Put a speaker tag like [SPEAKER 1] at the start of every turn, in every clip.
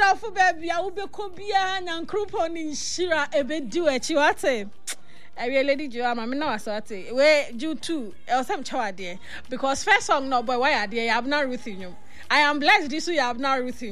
[SPEAKER 1] for baby, I will be Kobia and Croupo in Shira a bit do it. You are saying. I really did you. I'm not sorry. Where you too? Or some child dear. Because first song, no boy, why are dear? I'm not with you. I am blessed this way. I'm not with you.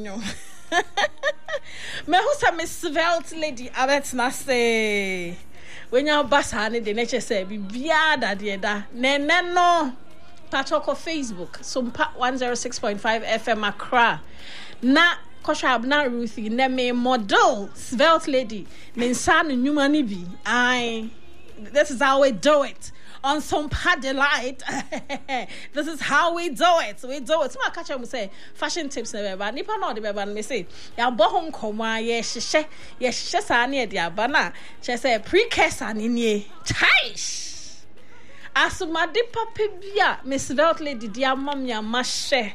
[SPEAKER 1] Me who's a Miss Svelte lady? I bet not say. When you're bassani, the nature say, be biada dear da. No. Patoko Facebook. Some 106.5 FM Accra. Na. Kosha abna Ruthie. Ne me model Svelte lady. Ne san nyumani bi. Aye. This is how we do it on some delight. This is how we do it. We do it. So I catch up and say fashion tips never. Nipa no the beba me say ya bo hon koma ye hye sa na de abana. She say pre-case ani chaish. Asuma de papa bia Miss Svelte lady dia mam ya mahye.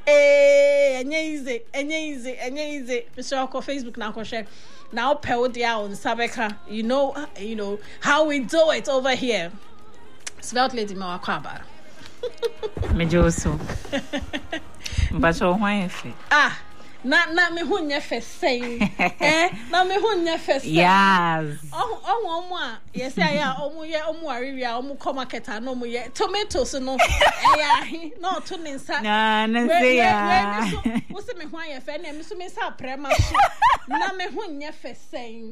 [SPEAKER 1] Enye easy. Mr. Oko Facebook na ko share. Now pay dia on Sabeka. You know how we do it over here. Svelte lady ma wakwaba.
[SPEAKER 2] Me joso. Mbacho hwan efe.
[SPEAKER 1] Na me hu nya fe sei. Na me hu nya fe sei.
[SPEAKER 2] Yes.
[SPEAKER 1] Omo a yes ya omo ye omo arewia omo come market no omo ye tomatoes no. No to ninsa.
[SPEAKER 2] Na say ya.
[SPEAKER 1] Wo se me hwan ye fe na me so me sa prema so. Na me hu nya fe sei.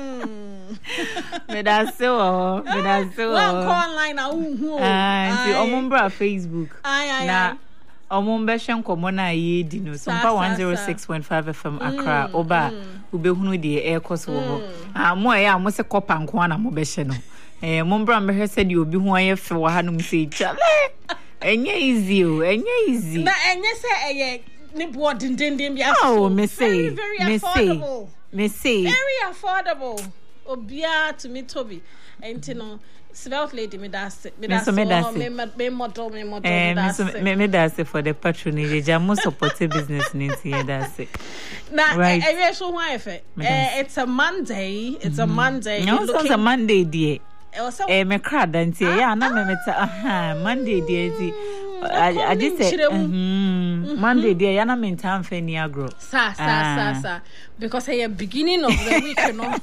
[SPEAKER 2] Me da so.
[SPEAKER 1] One call online a hu.
[SPEAKER 2] Si omo bra Facebook.
[SPEAKER 1] Aye.
[SPEAKER 2] Omumbeshen komona yedi no so 106.5 FM Accra oba ubehunu de air course wo mo ya mo se kopa nko na mo behye no mo mbra mbehye se de obi hu ayefe wa hanum se chale enye easy
[SPEAKER 1] na enye se eye ne bo dindindin bia
[SPEAKER 2] so me say
[SPEAKER 1] very affordable obia to me tobi enti no Svelte lady me that's me model
[SPEAKER 2] me that's for the patronage jam support business ninti that's it
[SPEAKER 1] na I so why it's a Monday
[SPEAKER 2] no it's a Monday dear me crowd and yeah na me meta Monday dear I just said Monday dear ya na me time for ni agro
[SPEAKER 1] sa because I beginning of the week you know.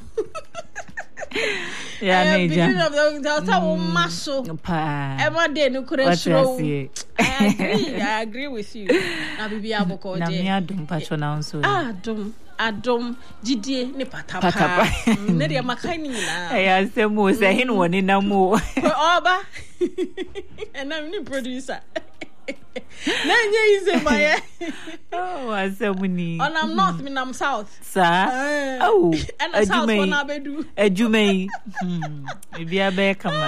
[SPEAKER 2] Yeah,
[SPEAKER 1] beginning of the muscle. Every day no could show. I agree with you. Na bibi aboko
[SPEAKER 2] na me adum patron so.
[SPEAKER 1] Adum Didie ne patapa. Ne dia makai ni na.
[SPEAKER 2] Ya semo se hin woni na mo.
[SPEAKER 1] Oba. And I'm the producer. Nanya is my
[SPEAKER 2] asemuni.
[SPEAKER 1] On I'm north, me I'm south.
[SPEAKER 2] Sir. Oh.
[SPEAKER 1] And the south one abedu.
[SPEAKER 2] Ejumei. Maybe I bear come.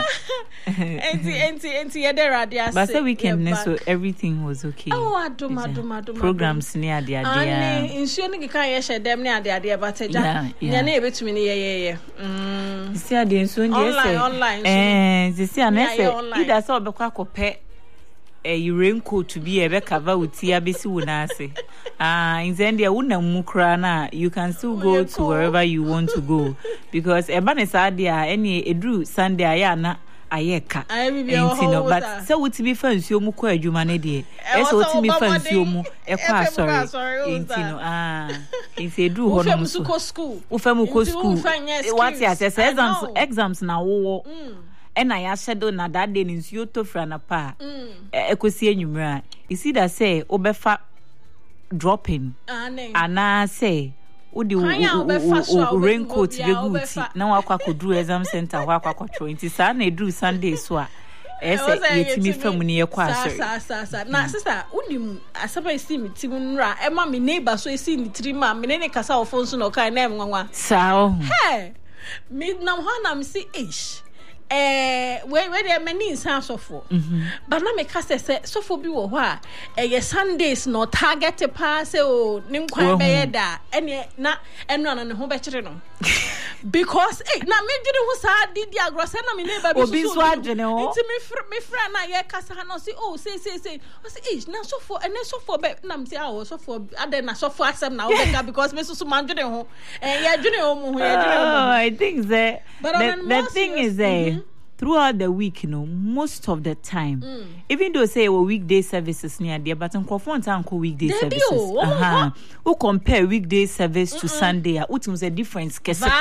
[SPEAKER 1] Enti yedera dia.
[SPEAKER 2] But the weekend so everything was okay.
[SPEAKER 1] Oh, aduma.
[SPEAKER 2] Programs near the idea.
[SPEAKER 1] And insuring you can share them near the idea but ja. Ya na betumi ne ye.
[SPEAKER 2] See ade so
[SPEAKER 1] online.
[SPEAKER 2] See anese. Ida so obekwa kope a raincoat to be a cover with tia besi wunase. In Zambia, wuna you can still go to wherever you want to go because Ebanesadia any Edru Sunday ayana ayeka. But so would be fancy you muko adwumane de. So would be fancy you mu ekwa sorry. Intino in say do hono
[SPEAKER 1] school.
[SPEAKER 2] Ufemuko school. What yes exams na wo. And I shadow na that day in Yoto Frana pa. Ekosi enyumra. You see that say obefa dropping. Ana say udi raincoat beguti. Na wakwa kodru exam center wakwa kwatro. Inti sa na edru Sunday so a. Ese yetimi fam ni ekwa
[SPEAKER 1] so. Na sister unim asaba esi mi timunra. E ma me neighbor so esi ni trima. Me ne kasa ofonso no kai na emwanwa.
[SPEAKER 2] Sao.
[SPEAKER 1] Hey. Me na hwana me si ish. Where there many sounds of for. But na me kase say so for bi wo ho a Sundays no target pass o nim kwan be da ene na eno na ne ho be kire no because na me dwene ho sa didi agro say na me neighbor bi
[SPEAKER 2] so adwene ho
[SPEAKER 1] nti me friend na ye kasa ha no say oh say o say na so for ene so for be na me say so for ade na so for asem na o because me so man dwene ho ye dwene ho mu ho ye dwene ho
[SPEAKER 2] I think that the thing is throughout the week, most of the time, even though say weekday services near there, but in weekday services, who compare weekday service to Sunday, which was a difference,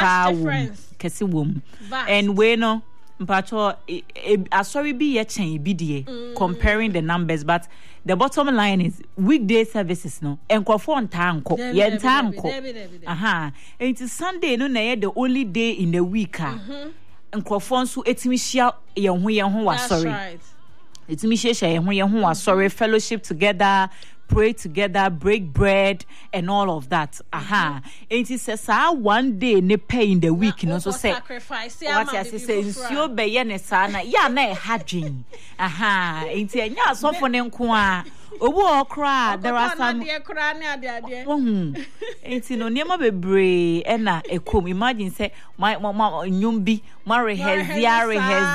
[SPEAKER 2] and we know, but sorry be a change BDA comparing the numbers, but the bottom line is weekday services and tanko, and it is Sunday, no, the only day in the week. And Crawfons who etimishia who was sorry. Etimishia who was sorry, fellowship together, pray together, break bread, and all of that. It is a one day ne pay in the week, so say sacrifice. What I say, you be yenesana, ya na hadging. It's a ya so for them cry. There are some it's no near be brave and a comb. Imagine say, my mama nyumbi, marry hezia,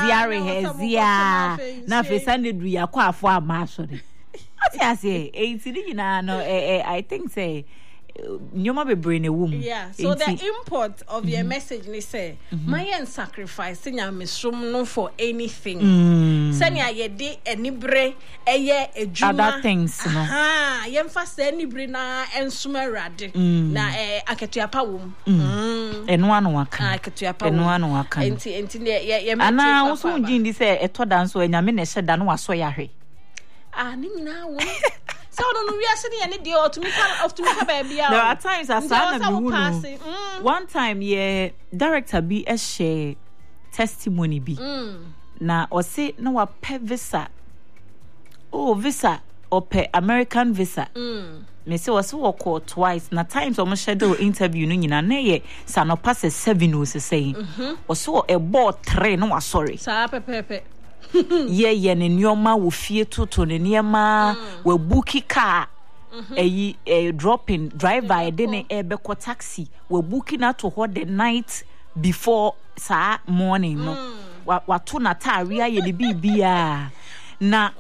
[SPEAKER 2] Nafe Sunday, we are quite for a master. I say, I think say, you might be brain a woman.
[SPEAKER 1] Yeah, so the import of your message, they say, my end sacrificing a misroom for anything. Senya ye de any bre, a ye a juma.
[SPEAKER 2] Other things,
[SPEAKER 1] yem fast any brina and sumerad. Na akatuapa wom.
[SPEAKER 2] And one waka,
[SPEAKER 1] akatuapa
[SPEAKER 2] and one waka. And now also, Jindy say, a to dance when your minister than was so yahe.
[SPEAKER 1] Now. So no, we are sitting any day or to me baby.
[SPEAKER 2] There are times I saw one time, director be a share testimony be. Na or say no a pay visa. Oh, visa or pay American visa. Me say was call twice. Na times almost schedule interview na ye sa no pass 7 was saying. Or so a board train no sorry.
[SPEAKER 1] Sa pepe.
[SPEAKER 2] Yeah, ne nyoma wo fie toto ne nyema we booki car a dropping driver e de ne ebeko taxi we booki na to hold the night before sa morning no wato na tare aye ne bibia na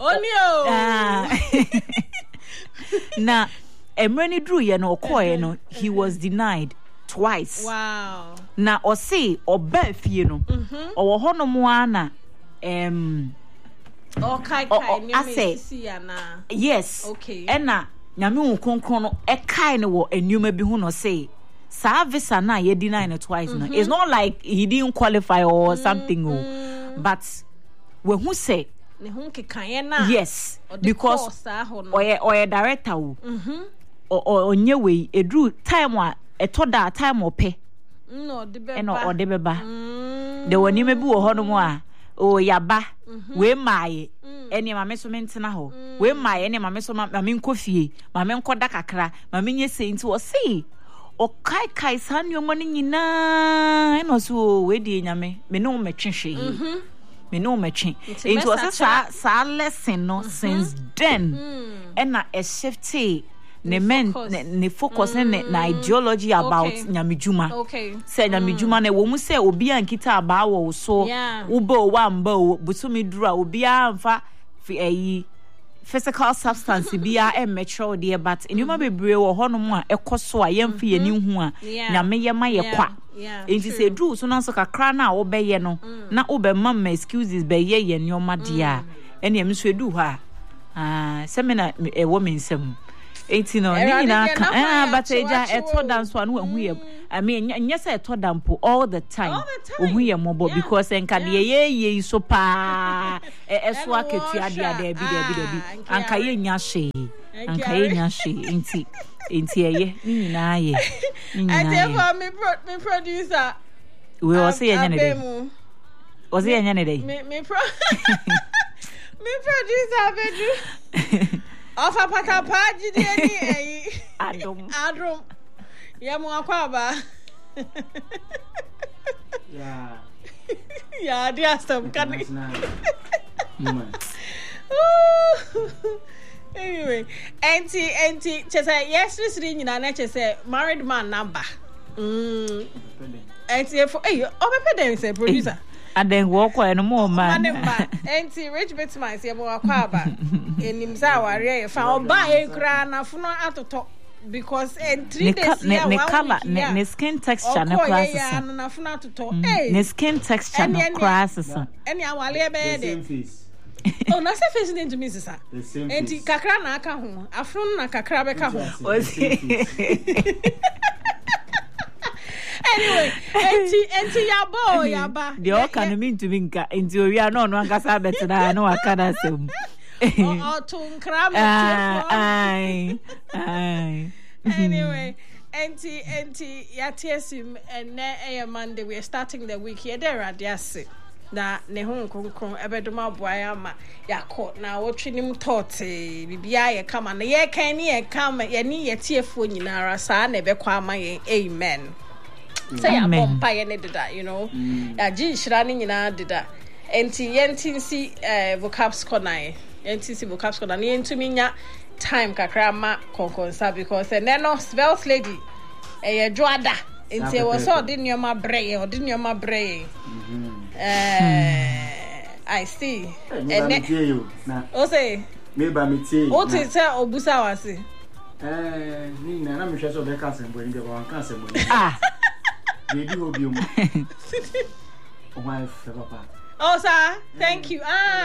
[SPEAKER 2] na emreni drew ye no okoye no he was denied twice.
[SPEAKER 1] Wow.
[SPEAKER 2] Na o say oba fie no o ho no mo ana yes.
[SPEAKER 1] Okay.
[SPEAKER 2] Ena nyame wo konkron no e kai ne wo enuma bi hu no say sa visa na ye deny no twice no. It's not like he didn't qualify or something but we who say
[SPEAKER 1] ne hu kekan na
[SPEAKER 2] yes because or director wo or onye we edru time a etoda time ope
[SPEAKER 1] no de beba
[SPEAKER 2] eno o de beba de woni me bi wo ho no mo a o yaba we mae ene ma me so mentena ho we mae ene ma me so ma me nkofie ma me nkoda kakra ma me nye senti wo sei o kai san yo mo nyina eno so we di nyame me no metwehwe me no metwe it was sa lesson no since then ena a shifty ne men ne focus na ideology about nyamejuma.
[SPEAKER 1] Okay.
[SPEAKER 2] Say nyamejuma na wo mu say obi ankita aba wo so ubo wa mba wo busumi dura obi amfa physical substance bia mature there but nyuma bebre wo honom a ekoso a yemfi ani hu a nyame ye ma ye kwa. Enti say do so na so kakra na wo be ye no na wo be mamma excuses be ye nyoma dia ene em so edu ha seminar e wo mensem. 18 no but eja dance one who here I mean yes I told them all the time who here mobo because enka de ye so pa eso aketua de bi anka ye nya hwe enti eye ni na ye
[SPEAKER 1] me producer
[SPEAKER 2] we was say nya ne dey was say nya ne dey
[SPEAKER 1] me producer bedu Ofa pakapa jide ni adum ya mu akwaba ya dia some kan anyway anti chese yes risri nyina na chese married man number anti for obepe dem say producer
[SPEAKER 2] aden wo kwa no mo man
[SPEAKER 1] enti rich bit my se mo akwa aba enim za ware fa oba e kra na funo atoto because 3 days
[SPEAKER 2] ne color ne skin texture ne process ne skin texture no process
[SPEAKER 1] any awale be dey oh na say face into me sisa enti kakra na aka ho afro na kakra be ka ho anyway enti yaba
[SPEAKER 2] the all can mean to me enti we are no ankasa betena no aka na sem
[SPEAKER 1] to nkram anyway enti yatiesim and na Monday we are starting the week here there radiase na ne ho nkonkron ebedoma boaya ma yakọ na wotwenim tote bibia ye kama na ye kan ni ye kama ye ni ye tiefo nyinara saa na ebekọ ama ye amen say ya bompa ye ne dida you know ya ji nhira ni nyina dida enti yentinsi vocabs corner yentinsi vocabs corner ni yentumi nya time kakra ma konkonsa because no spells lady joada enti e was all din yoma brey I see. O say
[SPEAKER 3] me ba me tie.
[SPEAKER 1] O ti say obusa wase.
[SPEAKER 3] Ni na me hwe so be ka sembo ni be ba kan sembo. Ye di obi mu. O ma fe papa.
[SPEAKER 1] Oh sir, thank you.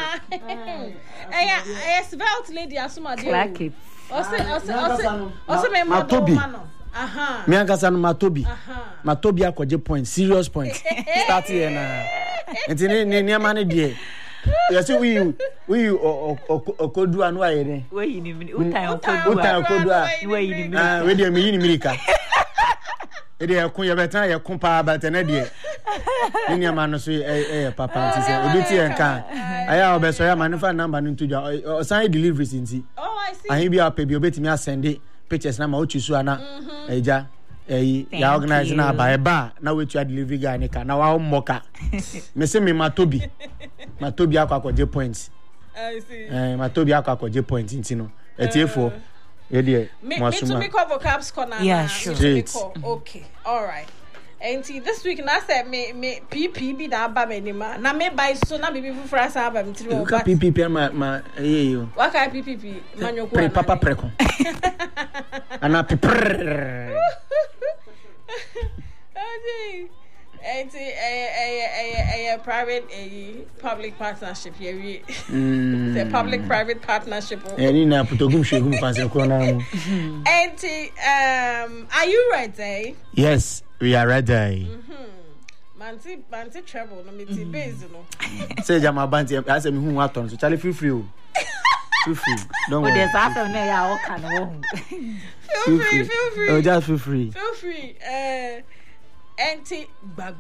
[SPEAKER 1] Svelte lady asuma dey.
[SPEAKER 2] Like it.
[SPEAKER 1] O say me ma aha.
[SPEAKER 3] Me ankasa no Matobi. Matobi akoje point, serious point. Start here na. Enti ne amane de. Yes we okodu anu ayere.
[SPEAKER 2] We yi ni utan okodu. We yi ni.
[SPEAKER 3] We de me yi ni mirika. E de yakun ye betan yakun pa batene de. Ni amane so papa nti se obi ti enka. Aya obeso ya manufa number no ntuja. O san delivery sinti.
[SPEAKER 1] Oh I see.
[SPEAKER 3] Ahi bi apebi obetimi asende pictures na ma ochisu ana eja ya organize na ba na wetu delivery guy ne ka na wa mmoka me se me Matobi akwakoje points
[SPEAKER 1] I see
[SPEAKER 3] Matobi akwakoje point ntino etiefo ye de
[SPEAKER 1] mwasuma me to cover caps corner
[SPEAKER 2] yeah sure
[SPEAKER 1] okay all right and this week na say me PP bi da ba me ma na me buy so na bibi fufura sa ba me tiri o
[SPEAKER 3] ba PP ma yo
[SPEAKER 1] wa ka PP manyoku
[SPEAKER 3] pre papa preko ana pipr
[SPEAKER 1] a private public partnership here it's a public private partnership
[SPEAKER 3] any na putogum shegum fanse ko na mo
[SPEAKER 1] are you ready?
[SPEAKER 3] Yes, we are ready.
[SPEAKER 1] Manti travel no me ti base no
[SPEAKER 3] say jama banti ase me hu aton so chale feel free don't worry
[SPEAKER 2] there's after na ya o kan wo
[SPEAKER 1] feel free
[SPEAKER 3] oh just feel free
[SPEAKER 1] enti bang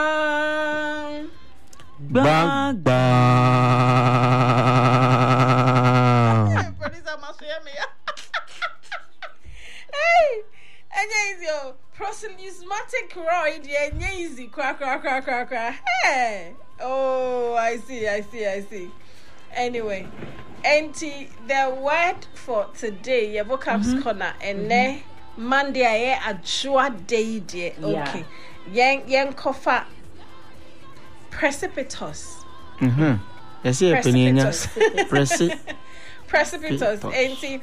[SPEAKER 1] producer must hear me hey enye proselytismatic roid enye easy cra hey oh I see anyway enti the word for today your vocabs corner and Monday aye ajua day dear okay yen kofa precipitous
[SPEAKER 3] yes ye penina
[SPEAKER 1] precipitous enti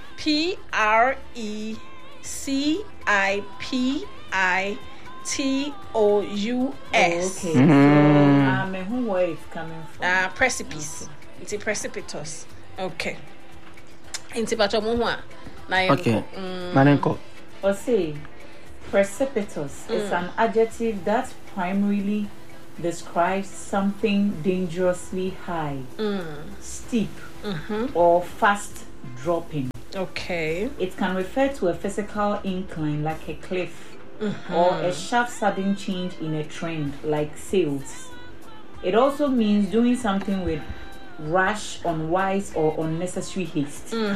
[SPEAKER 1] PRECIPITOUS
[SPEAKER 2] okay so who where is coming from
[SPEAKER 1] precipice enti precipitous okay enti bacho mu ho a
[SPEAKER 3] okay manenko
[SPEAKER 2] or say precipitous is an adjective that primarily describes something dangerously high, steep, or fast dropping.
[SPEAKER 1] Okay.
[SPEAKER 2] It can refer to a physical incline like a cliff or a sharp sudden change in a trend like sales. It also means doing something with rash, unwise, or unnecessary haste. Say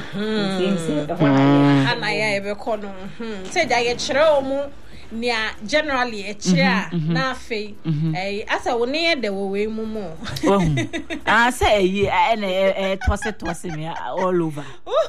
[SPEAKER 1] generally a chair na fe asa woni de wo we mumu
[SPEAKER 2] say toss me all over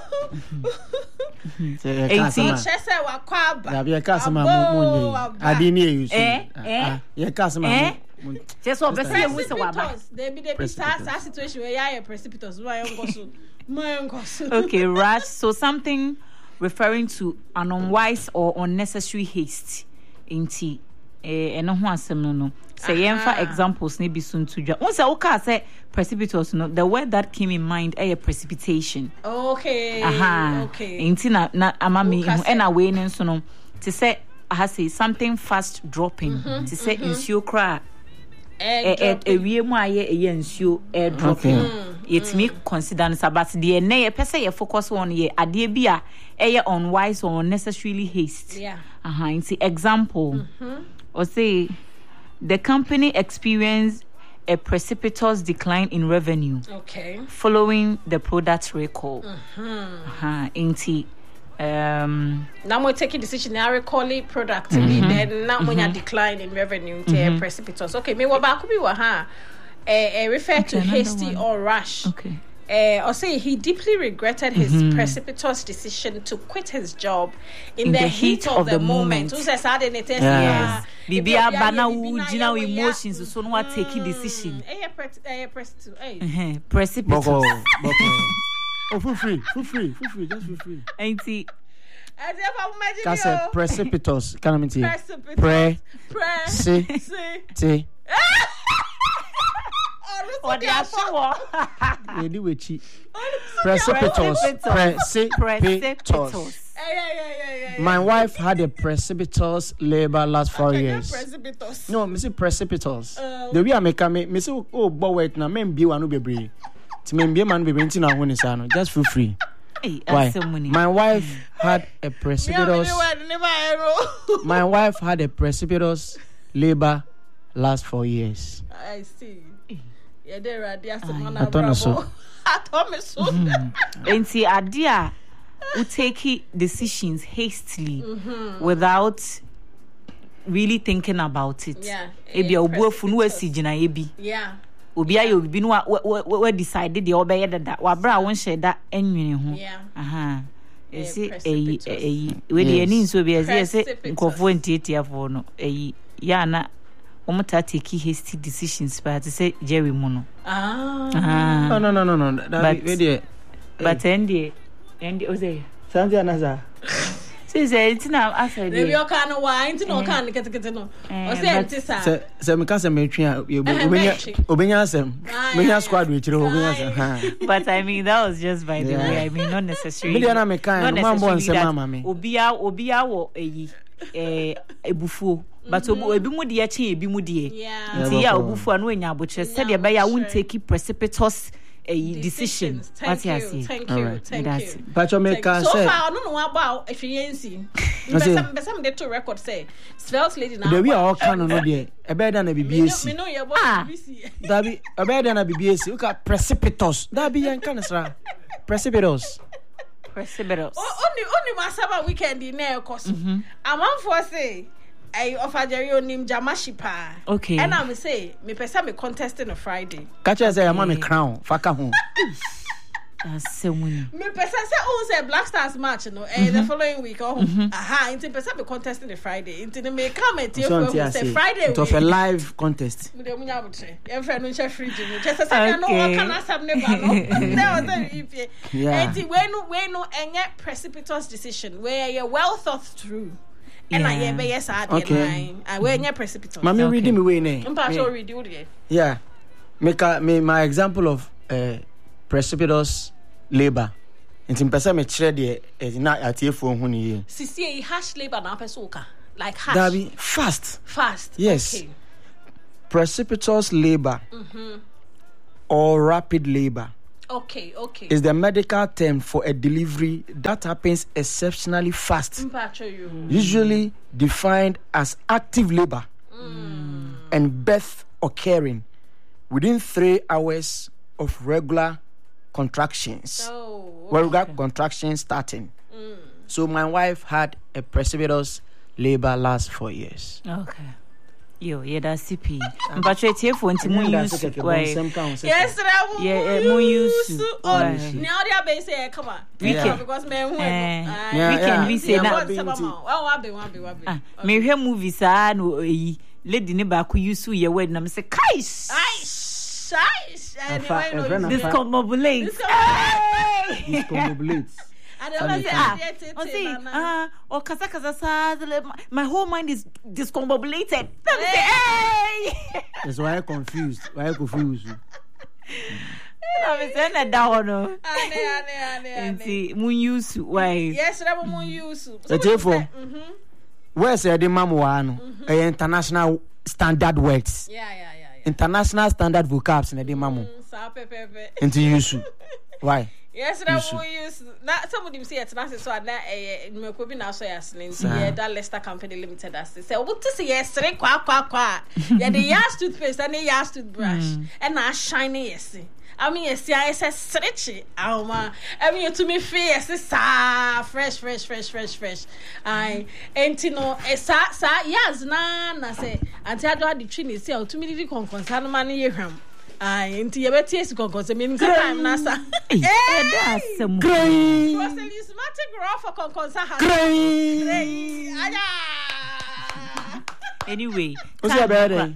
[SPEAKER 3] say
[SPEAKER 1] chese wa kwaba
[SPEAKER 3] ya be ka sama mu adi ni use ya ka sama
[SPEAKER 2] just so be say we say wa ba
[SPEAKER 1] they be situation where ya precipitous my uncle so
[SPEAKER 2] okay rash, so something referring to an unwise or unnecessary haste. Inti eno ho asem no. Say for examples ne bi so ntudwa. Once I say precipitous no, the word that came in mind is precipitation.
[SPEAKER 1] Okay. Okay.
[SPEAKER 2] Inti na amami and away nso no to say I have say something fast dropping. To say nsuo kra we mu aye nsuo air dropping. It me consider but the na ye pese ye focus on ye ade bia eye unwise or unnecessarily haste.
[SPEAKER 1] Yeah.
[SPEAKER 2] Inti example. Or say the company experienced a precipitous decline in revenue.
[SPEAKER 1] Okay.
[SPEAKER 2] Following the product recall. Inti
[SPEAKER 1] now we take a decision now recall it product then now when you decline in revenue precipitous. Okay, me wa ba ko bi wa ha refer to hasty or rash.
[SPEAKER 2] Okay.
[SPEAKER 1] Or say he deeply regretted his precipitous decision to quit his job in the heat of the moment. Who says I didn't tell
[SPEAKER 2] yes. Bibia bana wu jina emotions so no take decision. Precipitous.
[SPEAKER 3] Oh, feel free, just feel free.
[SPEAKER 2] Ain't he?
[SPEAKER 3] That's a precipitous. Can I mean to you?
[SPEAKER 2] What they are sure.
[SPEAKER 3] Precipitous. My wife had a precipitous labor last 4 years. No, me say precipitous. The way I make me say oh but wait na me be one be brave. Ti me be man be renting na won isa no. Just feel free. Why? My wife had a precipitous. My wife had a precipitous labor last 4 years.
[SPEAKER 1] I see. Yeah, there are
[SPEAKER 3] I don't so.
[SPEAKER 2] And see, idea who take decisions hastily without really thinking about it.
[SPEAKER 1] Yeah.
[SPEAKER 2] Ebi obu funu esi gina ebi.
[SPEAKER 1] Yeah.
[SPEAKER 2] Obi ayo obi no we decided the obey that wa bra won share that enwene ho.
[SPEAKER 1] Yeah.
[SPEAKER 2] Esi we dey ani so bi esi nkofo ntietia fo no ya na omota take hasty decisions but say Jerry Mono.
[SPEAKER 3] No.
[SPEAKER 2] But endi ose.
[SPEAKER 3] Sandia naza.
[SPEAKER 2] Say it's now after
[SPEAKER 1] the you can wine to no can get no. O say ntisa.
[SPEAKER 3] Say me ka say me twa obenya asem. Menya squad we chiro obenya asem.
[SPEAKER 2] But I mean that was just by the way. I mean not necessarily.
[SPEAKER 3] Me dey na me kan no man bon say mama me.
[SPEAKER 2] Obia wo ebufuo. But ebi mu de achi ebi mu de. Nti ya obufuo no enya aboche said dey be ya won take precipitous decision.
[SPEAKER 1] Thank you.
[SPEAKER 3] But you make say
[SPEAKER 1] so far no about efficiency. Some dey to record say Svelte lady now.
[SPEAKER 3] The we are all can no there. E be da na BBAC.
[SPEAKER 1] Me know your boy BBAC.
[SPEAKER 3] That be e be da na BBAC. Look at precipitous. That be yan kan sra. Precipitous.
[SPEAKER 1] Only masaba weekend in there cause. I'm on for say I offer Jerry onim Jamashipa.
[SPEAKER 2] Okay.
[SPEAKER 1] And I'm say me pesa me contesting on Friday.
[SPEAKER 3] Catch us say am me crown. Faka ho.
[SPEAKER 2] Me
[SPEAKER 1] pesa say say Black Stars match no the following week into pesa me contesting the Friday. Into the me come and say Friday.
[SPEAKER 3] It was a live contest.
[SPEAKER 1] Me dey munya butre. Em friend no share free gym. Just say no one can asam ne ba no. That was if yeah. We no any precipitous decision where you well thought through. And I am yes I wear your precipitous.
[SPEAKER 3] Mommy reading me way ne.
[SPEAKER 1] Read you.
[SPEAKER 3] Yeah. Me my example of precipitous labor. Nti mpesa me kire de na atiefo hu ne ye.
[SPEAKER 1] Sisi hash labor na pesa oka. Like hash.
[SPEAKER 3] That be fast. Yes.
[SPEAKER 1] Okay.
[SPEAKER 3] Precipitous labor. Or rapid labor.
[SPEAKER 1] Okay.
[SPEAKER 3] Is the medical term for a delivery that happens exceptionally fast. Usually defined as active labor and birth occurring within 3 hours of regular contractions. Regular contractions starting. So my wife had a precipitous labor last 4 years.
[SPEAKER 2] Okay. That's CP. But you take for use.
[SPEAKER 1] Yes,
[SPEAKER 2] more use.
[SPEAKER 1] Now they are basically come on.
[SPEAKER 2] Weekend
[SPEAKER 1] because men
[SPEAKER 2] we say that. Me hear movies no lady ne ba ku use your word na me say kaish.
[SPEAKER 1] Anyway,
[SPEAKER 2] discombobulate. or kasa my whole mind is discombobulated. Hey!
[SPEAKER 3] That's why I confused. Why I confused you?
[SPEAKER 2] I'm saying that down. Ane. Mun use why?
[SPEAKER 1] Yes, that mun use.
[SPEAKER 3] Therefore, where's the mamu international standard words?
[SPEAKER 1] Yeah.
[SPEAKER 3] International standard vocabs in the mamu. Into use. Why?
[SPEAKER 1] Yes, that mun use. Now somebody say it's not so that me ko bi na so yasin nti that Leicester Company Limited as say what to say yes kwa. Yeah, the Yas toothpaste and the Yas toothbrush and na shiny yes. I mean, yes, I said stretchy. I mean, to me, face fresh. And you know, yes, na say, until I do the training, say, to me, the concern money here. Into your tears go, because I mean, time, Nasa.
[SPEAKER 2] That's some
[SPEAKER 1] great. Was the usmatic raw for concern?
[SPEAKER 2] Anyway,
[SPEAKER 3] what's your bad?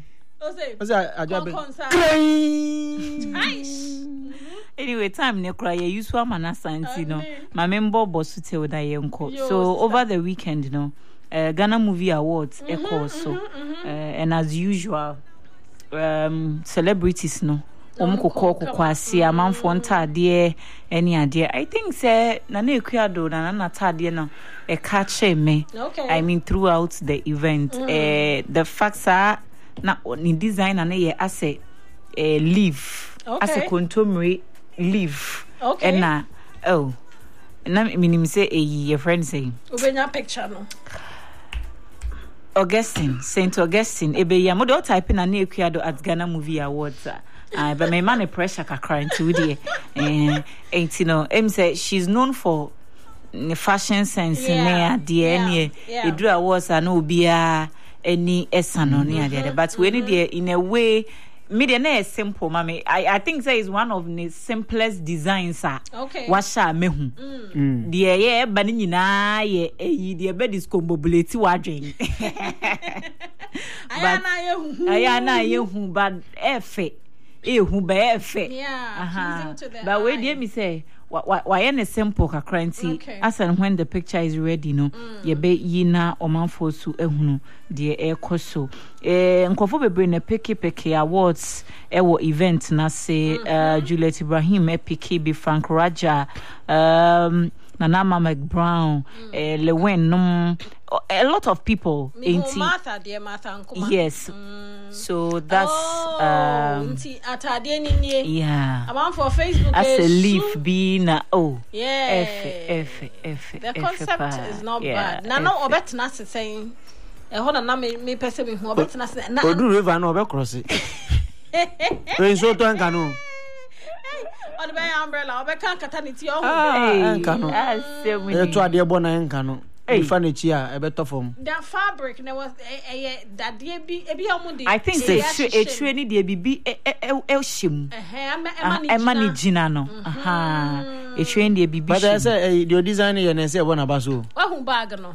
[SPEAKER 2] Anyway, time ne cry you use for manasa no. My member boss to tell that yenko. So over the weekend, you know, Ghana Movie Awards so and as usual, celebrities no. Omukoko kwasi amanfo ntade any idea. I think say na na ekuado na na tade no e ka che me. I mean throughout the event. The facts are na ni design na ye as a leaf as a contemporary leaf and na na minim say your friend say
[SPEAKER 1] obenya picture no
[SPEAKER 2] Saint Augustine ebe ya mo do type na na ekuado at Ghana Movie Awards but my man pressure kakra into there and you know say she's known for fashion sense na there e do awards and obia any esano near but when it in a way media na simple mami I think that is one of the simplest designs washa mehu the ye bani nyina ye the be discombobulate wadwen ayana ye hu but efe ehu be efe but we dey me say why any simple kakranti as and when the picture is ready no ye be yina omanfo su ehunu de ekoso nkofo bebre na peke awards ewo event na say Juliet Ibrahim epiki be Frank Raja Nana Mama Brown Lewin a lot of people
[SPEAKER 1] Martha Nkuma
[SPEAKER 2] yes so that's
[SPEAKER 1] atade ni
[SPEAKER 2] yeah
[SPEAKER 1] I'm for Facebook
[SPEAKER 2] as a leaf being
[SPEAKER 1] yeah
[SPEAKER 2] F
[SPEAKER 1] the concept is not bad na no obetna saying na me person me hu obetna say na
[SPEAKER 3] odu river na obekross we so to anka no
[SPEAKER 1] on the umbrella obeka kataniti
[SPEAKER 3] anka no to ade bo na anka no furniture a better form
[SPEAKER 1] that fabric there was that ebi omundi
[SPEAKER 2] I think say a training the bibi shim emani gina no a train the bibi
[SPEAKER 3] but I say the design here na say e bona baso
[SPEAKER 1] who bag no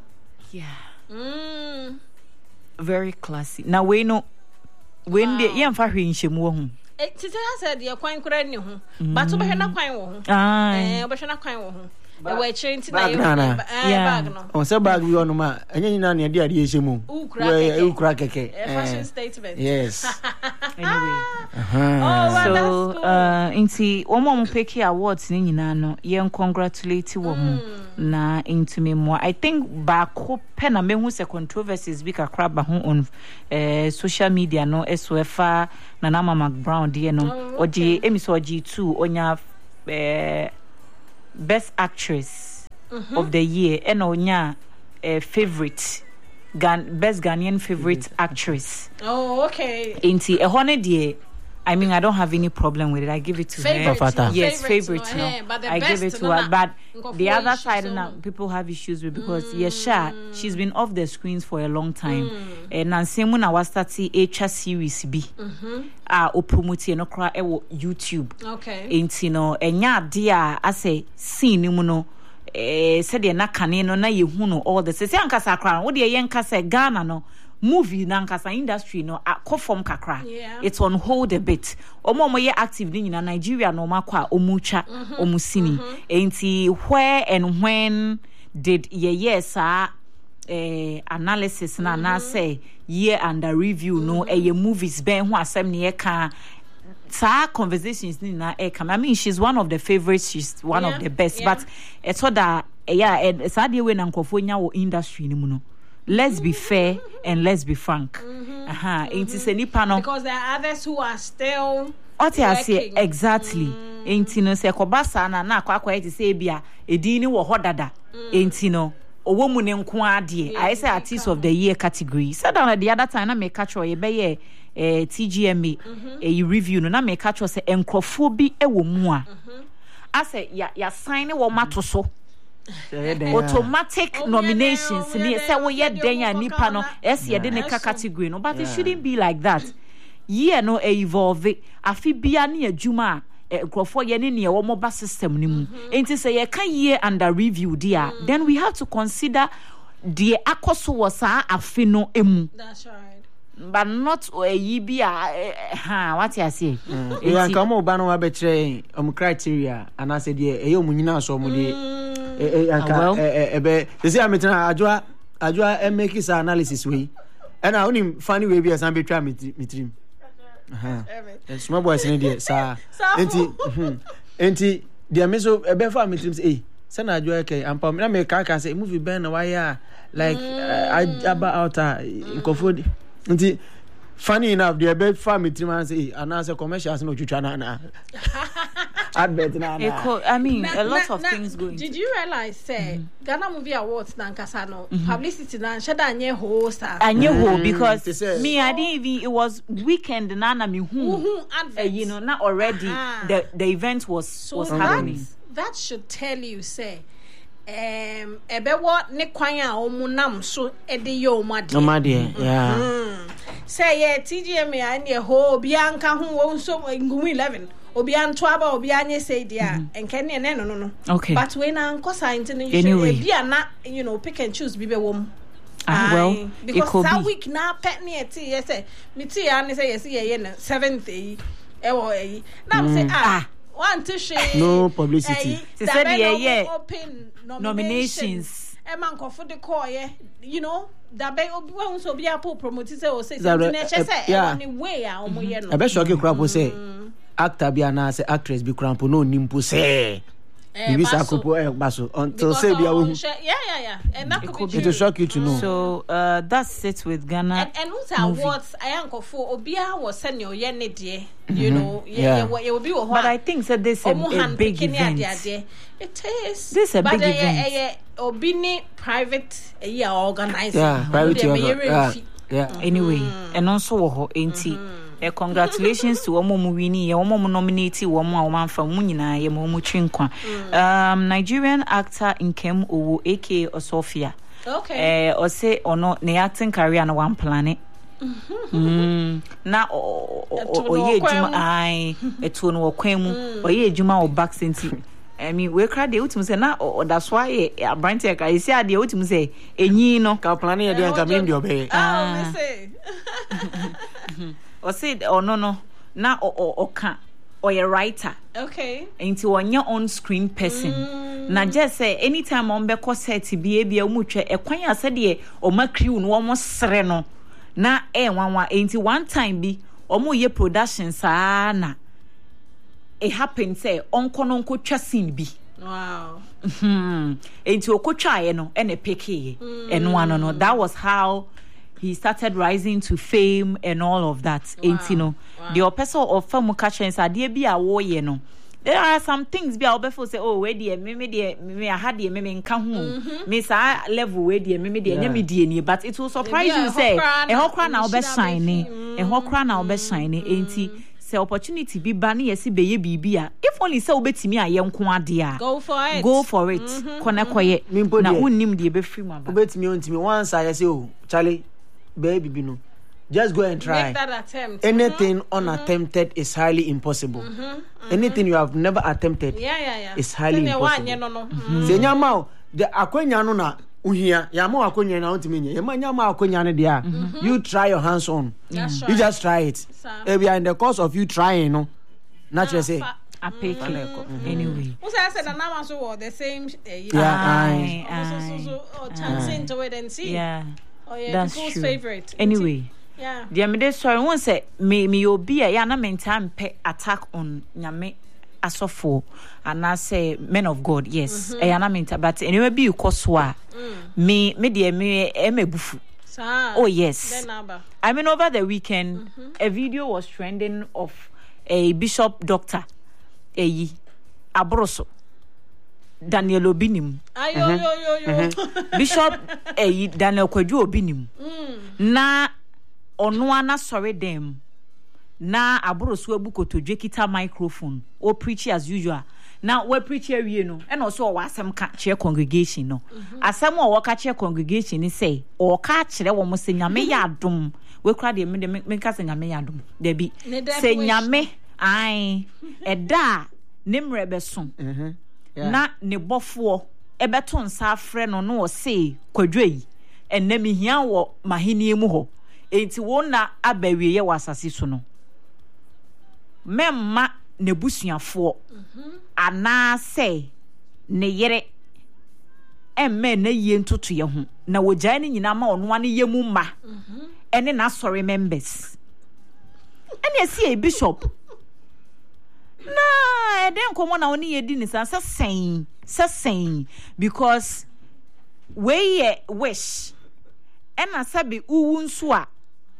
[SPEAKER 2] very classy now we know when the yam fa hwinhyem wo hu
[SPEAKER 1] titi said the kwan kura ni hu but obehwe na kwan wo hu obehwe na kwan wo hu we change na bag no
[SPEAKER 3] on say bag we on ma anya nyina na de ade ehemu ukra keke
[SPEAKER 1] fashion statement
[SPEAKER 3] yes
[SPEAKER 2] anyway so inti omo peki awards ni nyina no ye congratulate wo mu na into me more I think back pe na me hu se controversies bi kakra ba ho on social media no SOFA Nana Mama Brown de no oji emiso oji 2 onya best actress of the year and onya favorite best Ghanaian favorite actress
[SPEAKER 1] okay
[SPEAKER 2] inti ehone de I mean I don't have any problem with it I give it to her yes favorite no I give it to her but the other side now people have issues with because she's been off the screens for a long time and Nansemu na was starting a series B o promote no cry YouTube
[SPEAKER 1] okay
[SPEAKER 2] inti no enya dia ase scene mu no said na kane no na yehu no all the say ankasa kra wo de yen kasa Ghana no movie nankasa industry no akofom kakra. It's on hold a bit. Omo ye active ni na Nigeria no makwa omucha omusini. Enti where and when did analysis na say year under review no movies ben ho asem ne ka sa conversations ni na I mean she's one of the favorites, she's one of the best, but it's what that sa de we na nkofo nya wo industry ni mu no. Let's be fair and let's be frank. Ain't se nipa no
[SPEAKER 1] because there are others who are still
[SPEAKER 2] working. Exactly. Ain't no se kobasa na akwa eti se bia edin ni wo hodada. Ain't no owo mu ne nko ade. I say artist of the year category. Said on the other time na me catch ye be TGMA a review no na me catch say enkrofo bi ewo mu a. I say ya sign wo mato so. Automatic nominations ni say wo ye den ya nipa no ye de ne category no, but it shouldn't be like that. Ye no evolve afi bia na adwuma enkrofo ye ne wo moba system ni mu enti say ye kan ye under review dia then we have to consider the akoso was afi no emu.
[SPEAKER 1] That's right.
[SPEAKER 2] But not bia what you say
[SPEAKER 3] ya come oba no ba kire criteria and I said ye omunyina so mu de ebe they say ametra adwa make his analysis we and I only funny way be as am betwa mitrim small boys in there sir enti dia meso ebe fa mitrim say say na adwa ke ampa na me ka say movie ben na why like aba outer nkofo nti funny enough the ebe fa mitrim and say announce commercials no twitwa na advert na.
[SPEAKER 2] I mean a lot of things going.
[SPEAKER 1] Did you realize say Ghana Movie Awards na nkasa no publicity na sheda anye host
[SPEAKER 2] anye ho because me I didn't even it was weekend na me hu you know not already the event was happening.
[SPEAKER 1] That should tell you say ebe what ne kwan a omunam so ede ye omade say TGMA anye ho bianka hu won so ngumu 11 obi antwaba obi anye say dia enkene ne no
[SPEAKER 2] okay
[SPEAKER 1] but when ankosa intene you should na you know pick and choose bibe wom
[SPEAKER 2] well
[SPEAKER 1] because that week na pet ne eti yes say me ti ya ne say yes ye na 7th e wo e na say one to share
[SPEAKER 3] no publicity
[SPEAKER 1] say open nominations e man ko for the call you know that be obi won so be apo promote say o say something e say any way a omo ye no
[SPEAKER 3] e be shock crap say actor bi na say actress bi crampo no nimpo say maybe sakopo baso until say bia wo
[SPEAKER 1] and that could be
[SPEAKER 3] it will shock you to know.
[SPEAKER 2] So that's it with Ghana
[SPEAKER 1] and who's awards ayanko for obia was senior ye ne de you know will be
[SPEAKER 2] but I think that this is a big event.
[SPEAKER 1] It is
[SPEAKER 2] this a big event
[SPEAKER 1] obini private organizing
[SPEAKER 2] anyway and also wo enti congratulations to omo mu wini ye omo mu nominate wo mu a wo manfa mu nyina ye mu twinkwa Nigerian actor Nkem Owo aka Osofia o say ono ne acting career na one planet na o ye juma ai etu no kwan mu o ye juma o back senti I mean we cry dey utim say na that's why abranti ka isi ade utim say enyi no
[SPEAKER 3] ka plan ye dey nka me ndi obe
[SPEAKER 1] me say
[SPEAKER 2] o say no na oka or a writer into onye on screen person na just say anytime on be ko set bi omutwe ekwan ase de o ma crew no omo sere no na wanwa enti one time bi omo ye production saa na it happened say onko twa scene bi
[SPEAKER 1] wow
[SPEAKER 2] enti okotwa ye no ene peke eno no that was how he started rising to fame and all of that. Enti no the person of film catch and ade bi a wo ye no there are some things bi a obefo say oh we dey me I had dey me nka ho me sa level we dey me dey nya me dey ni but it will surprise you say e ho kra na obe shine enti say opportunity bi ba na yesi be ye bibia if only say obetimi aye nko ade a go for it kona koye na unnim de be free maba
[SPEAKER 3] obetimi ontimi once I say oh Charlie baby no just go and try.
[SPEAKER 1] Make that attempt.
[SPEAKER 3] Anything unattempted is highly impossible. Anything you have never attempted is highly impossible.
[SPEAKER 1] Say
[SPEAKER 3] nyama the akwenya no na uhia ya ma akonya na ontimi nye ya ma nya ma akonya ne dia you try your hands on you just try it if you are in the course of you trying no naturally say
[SPEAKER 2] I pay anyway.
[SPEAKER 1] Who says that now so the same chance into it and see.
[SPEAKER 2] Yeah.
[SPEAKER 1] Oh yeah,
[SPEAKER 2] that's
[SPEAKER 1] people's
[SPEAKER 2] true.
[SPEAKER 1] favorite.
[SPEAKER 2] Anyway.
[SPEAKER 1] Yeah.
[SPEAKER 2] Dear me sorry won say me obi a ya na mentan pe attack on nyame asofo and I say men of God. Yes. E ya na mentan but anyway be you so a me dear me bufu. Oh yes. I mean over the weekend a video was trending of a bishop doctor Abroso Daniel Obinim Bishop Daniel Kwadwo Obinim na ono ana sorry dem na Abroso abukotodwe kita microphone o preach as usual na we preach awie no e no so o asem ka che congregation no asem o wo ka che congregation ni say o ka kire wo mo se nyame ya adom we kra de me ka se nyame ya adom de bi se nyame ai eda nimre beso na ne bofo ebeto nsa afre no no se kwadwei enna mihia wo mahenie mu ho enti wo na abawie ye wasase so no memma ne busuafo ana se ne yere emme na yie ntoto ye ho na wogyae ne nyina ma ono ane ye mu ma ene na sorry members ene esi bishop na eden komo na oni yedi ni san sen because we wish ena sabi uwu nso a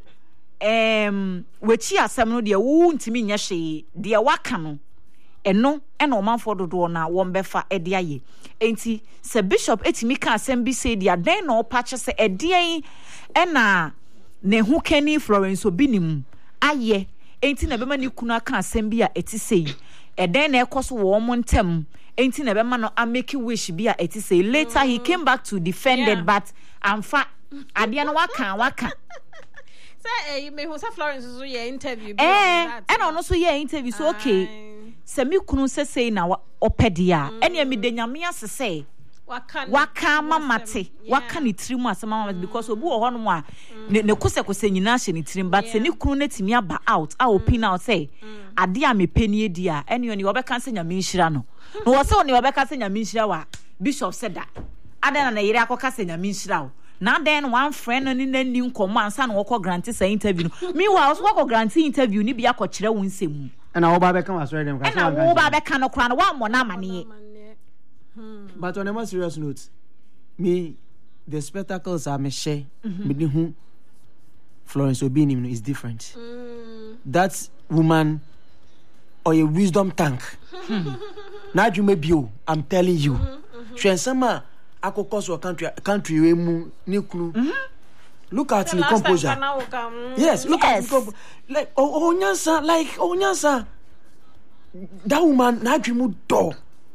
[SPEAKER 2] wechi asem no de wu ntimi nya hwe de waka no eno ena omanfo dodo na wo mbefa ede aye enti se bishop etimi ka asem bi say dia den na opache se ede ena ne hu kani Florence Obinim aye enti na bema ni kunu aka asem bi a etisei eden na ekoso wo mo ntem enti na bema no ameki wish bi a etisei later he came back to defend it but amfa ade na waka
[SPEAKER 1] say me who say Florence so ye interview
[SPEAKER 2] bi and ono so ye interview so okay se mi kunu sesei na opede a ene mi de nyame asese waka mamate waka ni tirimu asema because obu wo hono a ne kose nyina hye ni tirim but se ni kunu na timi aba out a open out say ade a mepeni edi a ene oni obeka se nyame nhira no no wo se oni obeka se nyame nhira wa bishop said that ada na yire akoka se nyame nhira o na then one friend ni nani nkomo ansa na wokọ grant say interview no meanwhile so wokọ grant interview ni bia akọ kire wo nsemu
[SPEAKER 3] na wo ba beka wasore dem ka
[SPEAKER 2] na wo ba beka no kra na wa mo na amane.
[SPEAKER 3] But on a more serious note, me, the spectacles are me share. Me who Florence Obinim is different. That woman or a wisdom tank. Now you may be you. I'm telling you. Transama akokos or country we mu nikunu. Look at the composure. Yes, look at the composure. Like onyansa. That woman now you mu do.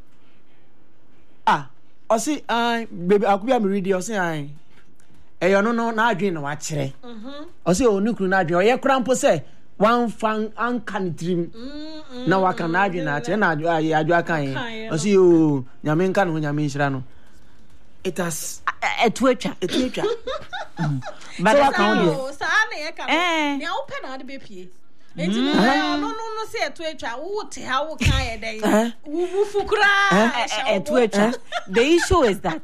[SPEAKER 3] O si baby akubia me read o si eyo no na adwen na wa kire o si onukru na adwen o ye krampo se wan fan ankan trim na wa kan adwen na kire na adwo akan o si o nyame nka no nyame nhira no it has
[SPEAKER 2] etwetwa
[SPEAKER 1] but so sa na ye ka ne open na de be pie enti no say etwetwa wo te ha wo kan ye den wo fukura
[SPEAKER 2] etwetwa the issue is that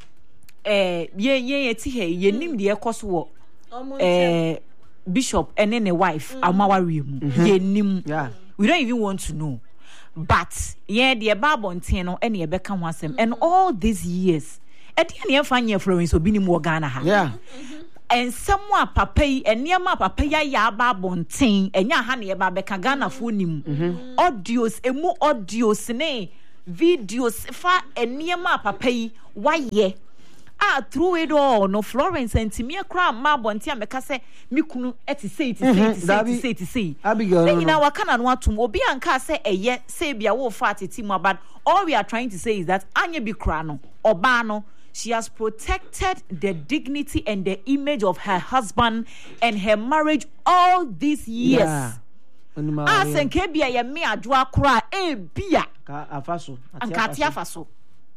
[SPEAKER 2] ye ti he ye nim de ekoso wo bishop and then a wife amawari mu ye nim we don't even want to know but the bible ntin no ene ye beka ho asem and all these years edi ne afanye Florence Obinim wo Ghana ha and someone papai eniema papai ya ba bonten enya ha ne ba beka Ghana fo nim audios emu audios ne videos fa eniema papai waye through it all no Florence and Timia Cram ma bonten ameka se mikunu eti say
[SPEAKER 3] Abigail
[SPEAKER 2] you know wakana no atum obi anka se eye say bia wo fa ateti mu but all we are trying to say is that anya bi kra no oba no she has protected the dignity and the image of her husband and her marriage all these years. Asenke bia ye me adwo akora bia
[SPEAKER 3] afaso
[SPEAKER 2] ankati afaso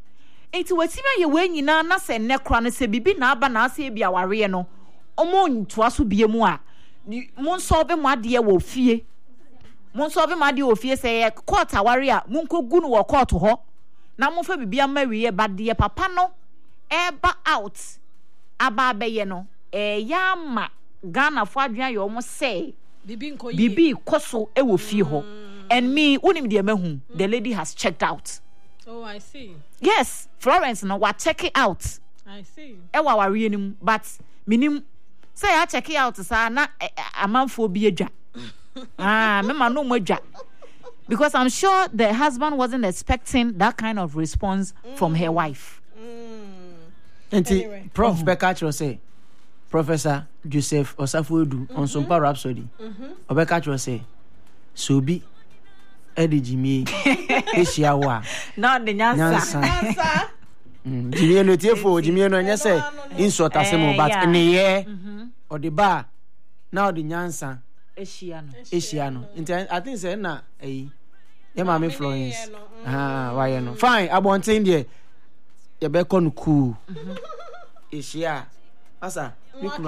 [SPEAKER 2] enti watima ye we nyina na se ne kra no se bibi na aba na ase bia ware no omo ntoa so bie mu a mon solve mo ade wo fie mon solve mo ade wo fie se court aware a mon kogu no wo court ho na mon fa bibi ama wiye bade papa no eba out aba beye no ya ma Ghana fo adwan ye omo say bibi koso e wo fie ho and me unim de mahu the lady has checked out.
[SPEAKER 1] Oh, I see.
[SPEAKER 2] Yes, Florence no wa check it out.
[SPEAKER 1] I see.
[SPEAKER 2] E wa ware nim but minim say I check it out sa na amanfo bi adwa. Me ma no mo adwa. Because I'm sure the husband wasn't expecting that kind of response from her wife.
[SPEAKER 3] Anyway. Prof Bekachro say Professor Joseph Osafuodu on Sumpa Rhapsody. Obekachro say so be Eddie Jimmy Eshiawa.
[SPEAKER 2] No, the nyansa.
[SPEAKER 3] Jimmy no tiefo, Jimmy no nya say insult asemo but ne ye or the bar now the nyansa Eshiano. I think say na ye mama Florence. Why no. Fine, I want in there. You be kon cool. Eshia. Asa because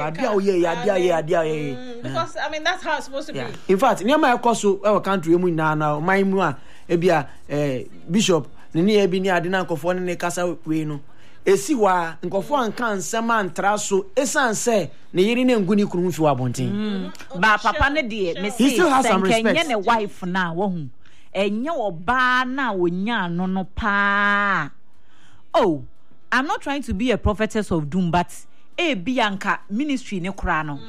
[SPEAKER 1] I mean that's how it's supposed to be.
[SPEAKER 3] In fact, near my coso our country mu na my mu a ebia bishop ne e bi ni ade na nkofo ne kasa we no esi wa nkofo anka nsema antra so esan se ne yiri ne nguni kunu fi wa bonten
[SPEAKER 2] ba papa ne de me see kenye ne wife na wo hu enye oba na wonya no no pa. Oh, I'm not trying to be a prophetess of doom, but bianca ministry ne kura no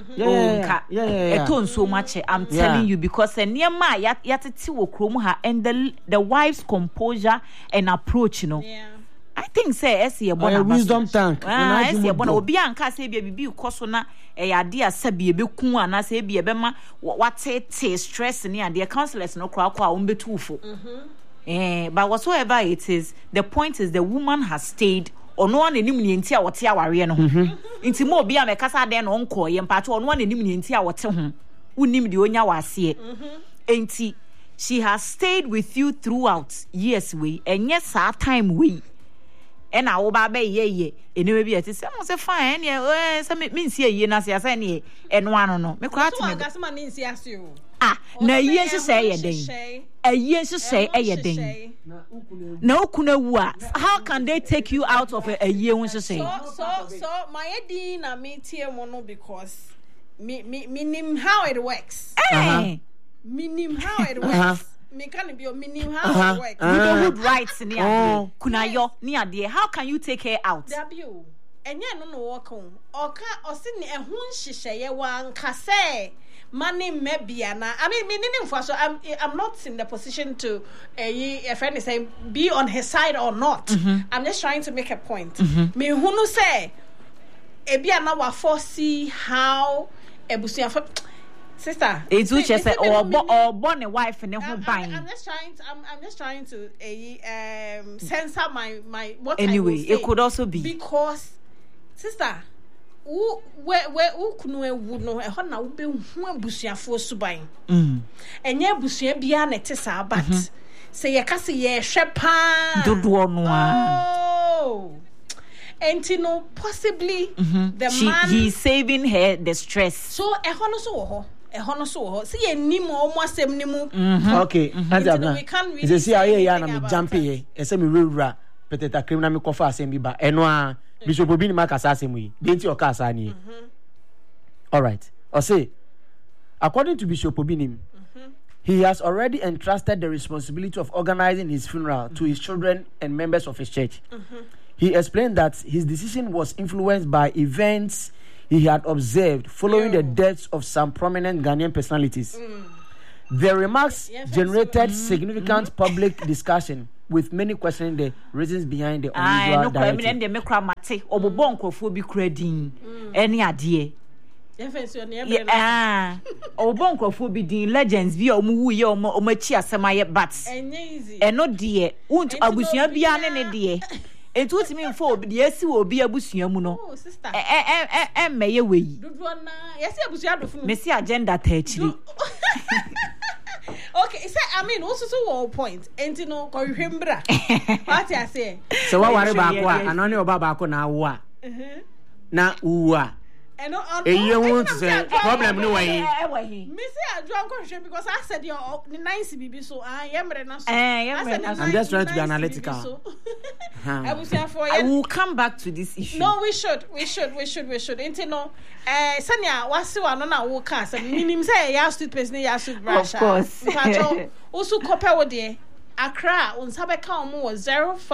[SPEAKER 2] eton so much I'm telling you because niema yatete wo krom ha and the wife's composure and approach, you know. I think say ese bona
[SPEAKER 3] wisdom tank
[SPEAKER 2] ese bona obi anka say bibi koso na ade asabe beku ana say bia bema watete stress ne ade counselors no kura kwa ombetufo but whatsoever it is, the point is the woman has stayed ono one enim ni enti a wote aware no nti mo obi a mekasa den no nko ye mpacho ono one enim ni enti a wote ho unim de onya wase enti she has stayed with you throughout years we enye sa time we e na wo ba be ye ene bi ati se mo se fine e se me nsi ye na se asa ne eno ano no me kwa ati me
[SPEAKER 1] gas man nsi ase o
[SPEAKER 2] na ye nsi se ye den aye nsi se ye den na okuna wu a how can they take you out of a year when she say
[SPEAKER 1] so my edi na me tie mo no because me how it works minim how it works me can be minim how it works
[SPEAKER 2] neighborhood rights ni ade kuna yo ni ade how can you take her out
[SPEAKER 1] w enye no work on oka osi ni ehun hihye wa nkase money maybe and I mean meaning for so I'm not in the position to a friend is saying be on his side or not. I'm just trying to make a point. Me hunu say ebia na wa foresee how ebusia sister
[SPEAKER 2] it's which say or born a wife and who buying.
[SPEAKER 1] I'm just trying to censor my what
[SPEAKER 2] anyway
[SPEAKER 1] I will say,
[SPEAKER 2] it could also be
[SPEAKER 1] because sister where kunu ewu no e ho na wo be hu abusuafo suban enye abusua bia na te sa but say ye ka say ye hwe pa
[SPEAKER 2] dodo no a
[SPEAKER 1] no possibly the man
[SPEAKER 2] he's saving her the stress
[SPEAKER 1] so e ho no so ho see ye nim o mo asem ni mu
[SPEAKER 3] okay we can really see how ye na me jump ye e say me rewura peteta criminal me kofa asem bi ba eno a Bishop Obini makasa asem yi denti o ka asa ni all right or say according to Bishop Obini he has already entrusted the responsibility of organizing his funeral to his children and members of his church. He explained that his decision was influenced by events he had observed following the deaths of some prominent Ghanaian personalities. The remarks generated significant public discussion, with many questioning the reasons behind the unusual directive.
[SPEAKER 2] Obonko be the legends via omuye omachi asemaye but eno de won't abusua bia ne de etu otimi mfo obi de esi obi abusua mu no meye weyi
[SPEAKER 1] dodo na yesi abusua dofo
[SPEAKER 2] mesi agenda ta achiri
[SPEAKER 1] Okay, say I mean also so one point. Enti no ko hwembra. What I say?
[SPEAKER 3] So what worry ba ko a ano ne oba ba ko na wo a. Na uwa.
[SPEAKER 1] And on
[SPEAKER 3] problem no way.
[SPEAKER 1] Me say I do am because I said your nice bibi so yemre na so.
[SPEAKER 3] I'm just trying to be analytical.
[SPEAKER 1] I will say for
[SPEAKER 2] I will come back to this issue.
[SPEAKER 1] No, we should. Enti no sanya wasi wa no na wo ka say minim say ya toothpaste ne ya brush.
[SPEAKER 2] Of course.
[SPEAKER 1] Also copy wo de Accra unsabeka omo was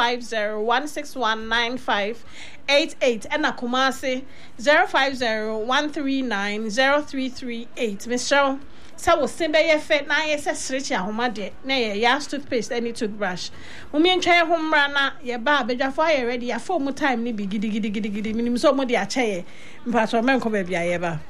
[SPEAKER 1] 05016195888 and Kumasi 05013903338. Mr. So we simbe ye fet na ye se srechi ahoma de na ye ya toothpaste any toothbrush. Umi ntwa homra na ye ba abedwafo aye ready ya for mu time ni bi gidi minim so mo de ache ye mpacho menko ba bia ye ba.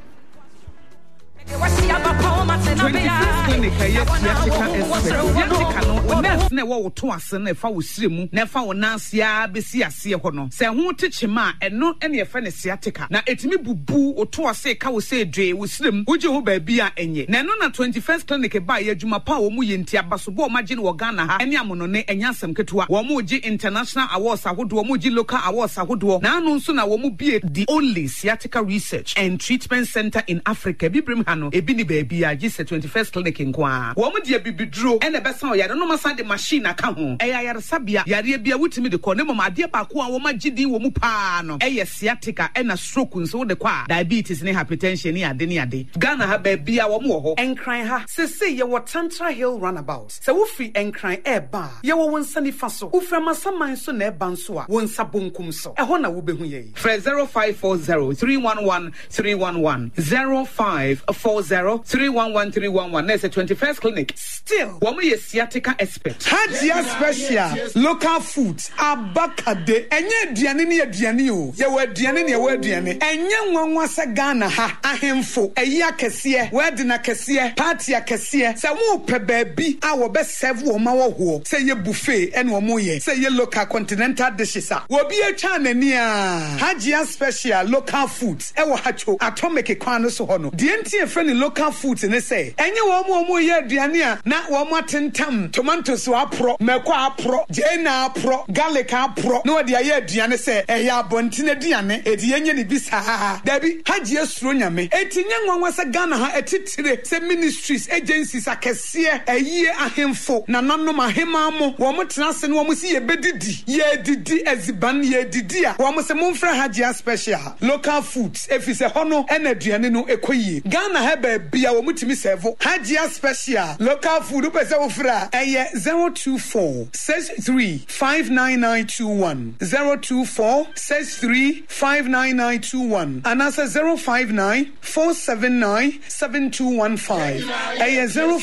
[SPEAKER 4] 25th clinic Yatika no nurse na wo to ase na fa wo siremu na fa wo nansia besi ase ho no se ho techema eno ene fa ne Yatika na etimi bubu oto ase ka wo se dwe wo sirem woje ho ba bia enye na eno na 21st clinic ba ya adwuma pa wo mu yenti abaso bo ma gine wo Ghana ha ene amono ne enya asem ketua wo mu gi international awards ahodo wo mu gi local awards ahodo na anu nso na wo mu bie the only Yatika research and treatment center in Africa bibrim ha no ebi ni baby a gi 21st clinic nkwa wo mu dia bibidro ene besa o yare no masa de machine aka ho eya yare sabia yare bia wutimi de ko ne mama ade ba ko a wo magidi wo mu pa no eye Yatika ena stroke nso de kwa diabetes ne hypertension ne ade Ghana ha ba bia wo mu ho enkran ha sese ye wo Tantra Hill runabout se wo fi enkran eba ye wo wonsa ni fa so wo fra masaman so na eba nso a wonsa bonkum so eho na wo behu ye 0540311311 0540311311 na se 21st clinic still wo ye Yatika expert
[SPEAKER 5] Hajia special local foods abakade enye aduane ne aduane o ye wo aduane ne ye wo aduane enye nwanwa se Ghana ha ahemfo eyi akese wedding akese party akese se wo pe baabi a wo be serve wo ma wo ho se ye buffet ene wo mo ye se ye local continental dishes a wo bi atwa nani a Hajia special local foods e wo hacho atomic kwan no so ho no de enti e friend local foods ne se enye wo mo ye aduane a na wo mo atentam tomatoes apro meko apro jena apro garlic apro no de aye aduane se eya abontine aduane edi yenye ne bisa dabi Hajia suro nyame etinye nwanwa se Ghana ha etitire se ministries agencies akese aye ahemfo na nanom ahema mo wo mo tenase no wo mo si ye bedidi ye didi eziban ye didi a wo mo se momfra Hajia special local foods efise hono ena aduane no ekoyie Ghana ha ba bia wo mutimi serve Hajia special local food pese wo fra eye 02463599921 02463599921 and answer 05947972115 eye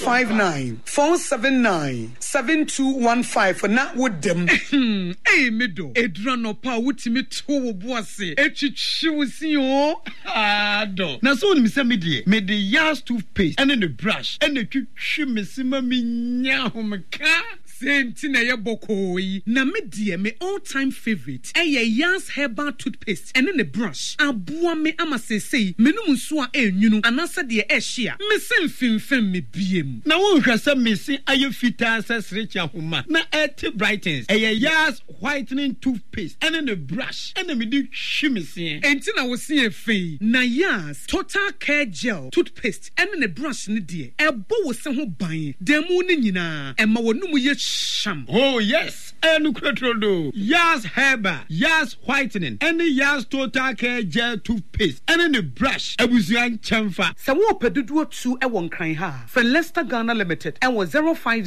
[SPEAKER 5] 05947972115 for na with them
[SPEAKER 4] eh medo edra no pa wutimi to wo boase etwitwi wusi o ado na so ni se me de Yas toothpaste and the brush and the twitwi mesima minya homka senti na ye bokoi na me die me all time favorite Yas herbal toothpaste and the brush aboa me amasesei menum nso a enwunu anasa de ehia me semfimfem me biem
[SPEAKER 6] na won hwasa mesi aye fita sesrechi ahoma na et brightens Yas whitening toothpaste and the brush and me di hwimese
[SPEAKER 4] enti na wo se efei na Yas total care gel toothpaste and the brush ne die ebo wo se ho ban demu ne nyina ema wonum ye sham.
[SPEAKER 6] Oh yes, and Crotrodo. Yas Herbal, Yas Whitening, and the Yas Total Care Gel Toothpaste, and then the brush. Abusian Chamfa.
[SPEAKER 4] Sawo pedudu 2 e won kran ha. For Leicester Ghana Limited, and was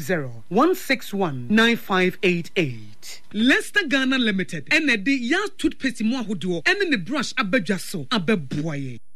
[SPEAKER 4] 050-161-9588. Leicester Ghana Limited, and the Yas Toothpaste mo ahodo, and then the brush abedwaso abeboye.